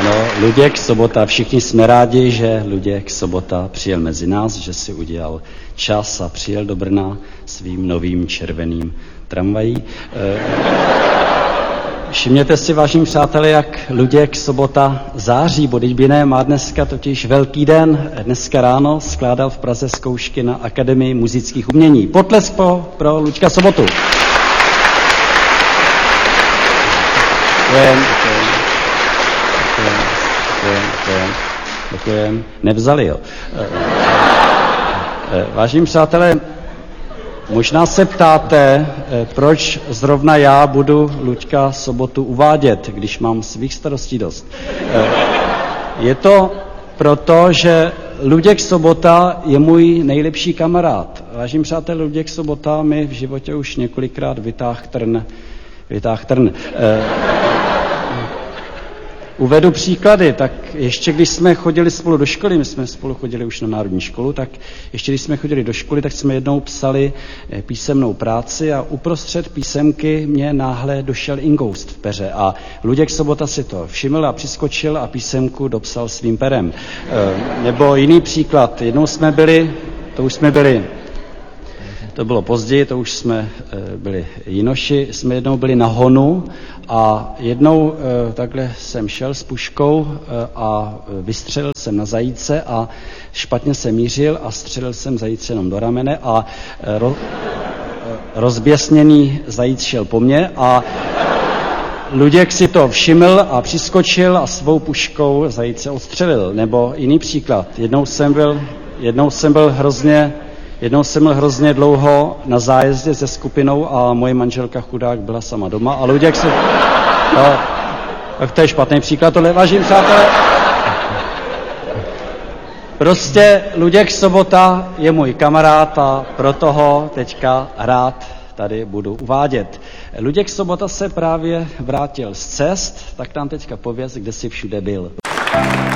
Ano, Luděk Sobota, všichni jsme rádi, že Luděk Sobota přijel mezi nás, že si udělal čas a přijel do Brna svým novým červeným tramvají. Všimněte si, vážení přátelé, jak Luděk Sobota září, bo teď by ne, má dneska totiž velký den. Dneska ráno skládal v Praze zkoušky na Akademii muzických umění. Potlesk pro Luďka Sobotu. Děkujem. Nevzali, jo. Vážení přátelé, možná se ptáte, proč zrovna já budu Luďka Sobotu uvádět, když mám svých starostí dost. Je to proto, že Luděk Sobota je můj nejlepší kamarád. Vážení přátelé, Luděk Sobota mi v životě už několikrát vytáhl trn. Uvedu příklady, tak ještě když jsme chodili spolu do školy, my jsme spolu chodili už na národní školu, tak ještě když jsme chodili do školy, tak jsme jednou psali písemnou práci a uprostřed písemky mě náhle došel inkoust v peře a Luděk Sobota si to všiml a přiskočil a písemku dopsal svým perem. Nebo jiný příklad, jednou jsme byli, to bylo později, to už jsme byli jinoši, jsme jednou byli na honu a jednou takhle jsem šel s puškou a vystřelil jsem na zajíce a špatně jsem mířil a střelil jsem zajíce jenom do ramene a rozběsněný zajíc šel po mně a Luděk si to všiml a přiskočil a svou puškou zajíce odstřelil. Nebo jiný příklad, jednou jsem byl hrozně dlouho na zájezdě se skupinou a moje manželka chudák byla sama doma a Luděk se... No, tak to je špatný příklad, tohle, vážení přátelé. Prostě Luděk Sobota je můj kamarád a proto ho teďka rád tady budu uvádět. Luděk Sobota se právě vrátil z cest, tak nám teďka pověz, kde jsi všude byl.